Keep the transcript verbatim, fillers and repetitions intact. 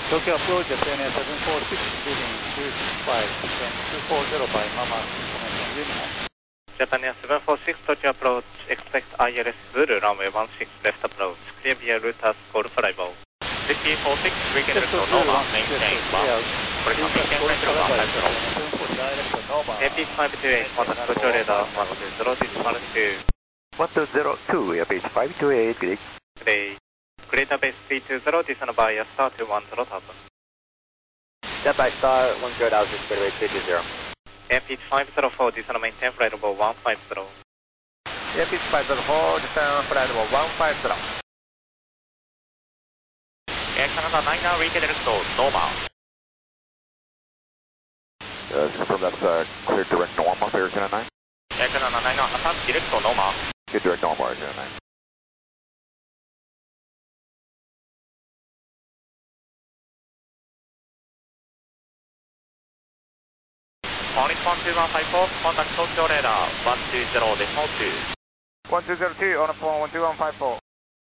Tokyo approach Japan Air seven four six leading two five two four zero by Mama information unit. Japan Air seven four six Tokyo approach, expect I L S Zulu runway one six left approach, clear via routers call flyby. Sixty four six, weekend to Nova, maintain one. For maintain retro one five zero. A P five two eight, contact Tokyo radar one two zero, this one two. one two zero two, A P five two eight, great. Today, Greater Base three two zero, descend by star two one zero thousand. Jet by star one zero thousand, speedway three two zero. A P five zero four, descend maintain flight level one five zero. A P five zero four, descend flight level one five zero. Air Canada niner, weekend to Nova. Uh, confirm that's uh, clear direct normal for Air Canada nine. Air Canada niner, attack direct to Nova. Good direct normal, Air Canada nine. Onyx one two one five four, contact Tokyo radar one two zero decimal two. one two zero two, on a phone one two one five four.